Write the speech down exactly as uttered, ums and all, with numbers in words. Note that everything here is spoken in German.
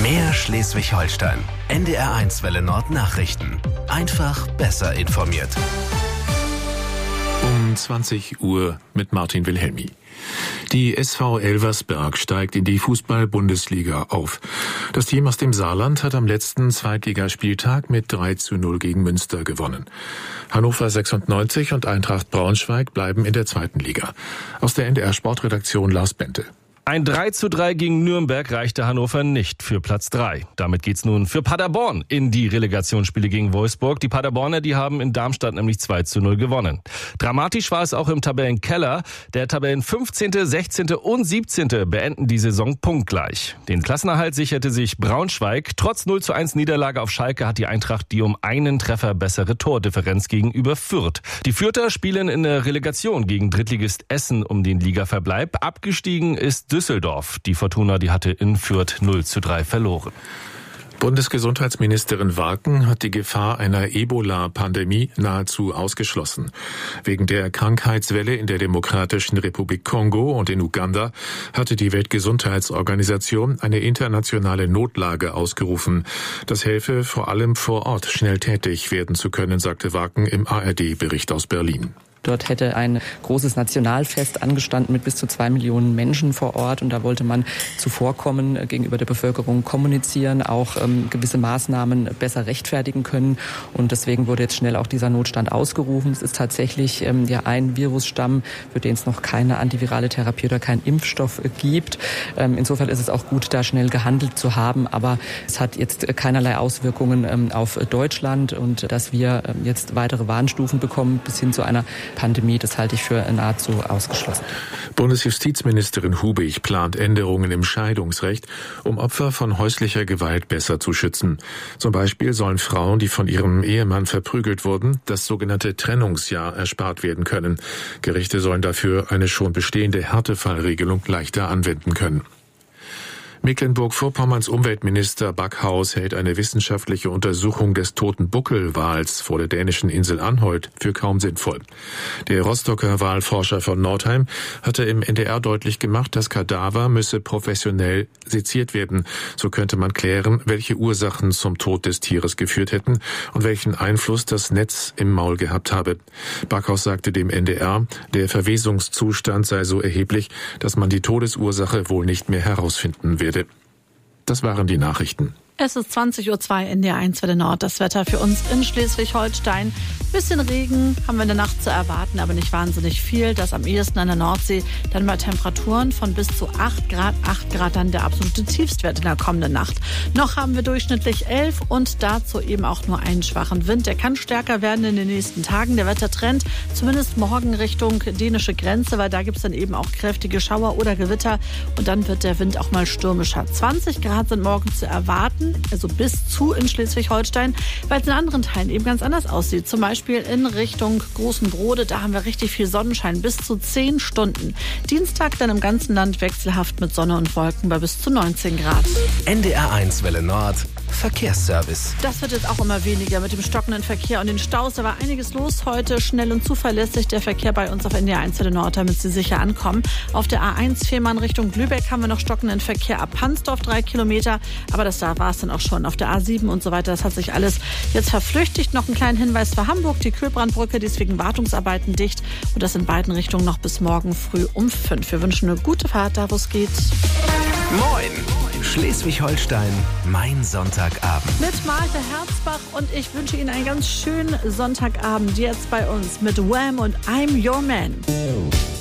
Mehr Schleswig-Holstein. N D R eins Welle Nord Nachrichten. Einfach besser informiert. Um zwanzig Uhr mit Martin Wilhelmi. Die S V Elversberg steigt in die Fußball-Bundesliga auf. Das Team aus dem Saarland hat am letzten Zweitligaspieltag mit drei zu null gegen Münster gewonnen. Hannover sechsundneunzig und Eintracht Braunschweig bleiben in der zweiten Liga. Aus der N D R-Sportredaktion Lars Bente. Ein drei zu drei gegen Nürnberg reichte Hannover nicht für Platz drei. Damit geht's nun für Paderborn in die Relegationsspiele gegen Wolfsburg. Die Paderborner, die haben in Darmstadt nämlich zwei zu null gewonnen. Dramatisch war es auch im Tabellenkeller. Der Tabellen fünfzehnte, sechzehnte und siebzehnte beenden die Saison punktgleich. Den Klassenerhalt sicherte sich Braunschweig. Trotz null zu eins Niederlage auf Schalke hat die Eintracht die um einen Treffer bessere Tordifferenz gegenüber Fürth. Die Fürther spielen in der Relegation gegen Drittligist Essen um den Ligaverbleib. Abgestiegen ist Düsseldorf. Die Fortuna, die hatte in Fürth null zu drei verloren. Bundesgesundheitsministerin Warken hat die Gefahr einer Ebola-Pandemie nahezu ausgeschlossen. Wegen der Krankheitswelle in der Demokratischen Republik Kongo und in Uganda hatte die Weltgesundheitsorganisation eine internationale Notlage ausgerufen. Das helfe vor allem vor Ort schnell tätig werden zu können, sagte Warken im A R D-Bericht aus Berlin. Dort hätte ein großes Nationalfest angestanden mit bis zu zwei Millionen Menschen vor Ort. Und da wollte man zuvorkommen, gegenüber der Bevölkerung kommunizieren, auch ähm, gewisse Maßnahmen besser rechtfertigen können. Und deswegen wurde jetzt schnell auch dieser Notstand ausgerufen. Es ist tatsächlich ähm, ja ein Virusstamm, für den es noch keine antivirale Therapie oder keinen Impfstoff äh, gibt. Ähm, insofern ist es auch gut, da schnell gehandelt zu haben. Aber es hat jetzt keinerlei Auswirkungen ähm, auf Deutschland. Und dass wir ähm, jetzt weitere Warnstufen bekommen bis hin zu einer Pandemie, das halte ich für nahezu ausgeschlossen. Bundesjustizministerin Hubig plant Änderungen im Scheidungsrecht, um Opfer von häuslicher Gewalt besser zu schützen. Zum Beispiel sollen Frauen, die von ihrem Ehemann verprügelt wurden, das sogenannte Trennungsjahr erspart werden können. Gerichte sollen dafür eine schon bestehende Härtefallregelung leichter anwenden können. Mecklenburg-Vorpommerns Umweltminister Backhaus hält eine wissenschaftliche Untersuchung des toten Buckelwals vor der dänischen Insel Anholt für kaum sinnvoll. Der Rostocker Walforscher von Nordheim hatte im N D R deutlich gemacht, das Kadaver müsse professionell seziert werden. So könnte man klären, welche Ursachen zum Tod des Tieres geführt hätten und welchen Einfluss das Netz im Maul gehabt habe. Backhaus sagte dem N D R, der Verwesungszustand sei so erheblich, dass man die Todesursache wohl nicht mehr herausfinden werde. Das waren die Nachrichten. Es ist zwanzig Uhr zwei, N D R eins Welle Nord. Das Wetter für uns in Schleswig-Holstein. Bisschen Regen haben wir in der Nacht zu erwarten, aber nicht wahnsinnig viel. Das am ehesten an der Nordsee. Dann bei Temperaturen von bis zu acht Grad. acht Grad dann der absolute Tiefstwert in der kommenden Nacht. Noch haben wir durchschnittlich elf und dazu eben auch nur einen schwachen Wind. Der kann stärker werden in den nächsten Tagen. Der Wettertrend zumindest morgen Richtung dänische Grenze, weil da gibt es dann eben auch kräftige Schauer oder Gewitter. Und dann wird der Wind auch mal stürmischer. zwanzig Grad sind morgen zu erwarten. Also bis zu in Schleswig-Holstein, weil es in anderen Teilen eben ganz anders aussieht. Zum Beispiel in Richtung Großen Brode, da haben wir richtig viel Sonnenschein, bis zu zehn Stunden. Dienstag dann im ganzen Land wechselhaft mit Sonne und Wolken bei bis zu neunzehn Grad. N D R eins Welle Nord Verkehrsservice. Das wird jetzt auch immer weniger mit dem stockenden Verkehr und den Staus. Da war einiges los heute, schnell und zuverlässig der Verkehr bei uns auf N D R eins Welle Nord, damit Sie sicher ankommen. Auf der A eins Fehmarn Richtung Lübeck haben wir noch stockenden Verkehr ab Hansdorf, drei Kilometer. Aber das da war es dann auch schon. Auf der A sieben und so weiter, das hat sich alles jetzt verflüchtigt. Noch einen kleinen Hinweis für Hamburg, die Kühlbrandbrücke, die ist wegen Wartungsarbeiten dicht. Und das in beiden Richtungen noch bis morgen früh um fünf. Wir wünschen eine gute Fahrt, da wo es geht. Moin! Schleswig-Holstein, mein Sonntagabend. Mit Malte Herzbach und ich wünsche Ihnen einen ganz schönen Sonntagabend jetzt bei uns mit Wham und I'm Your Man.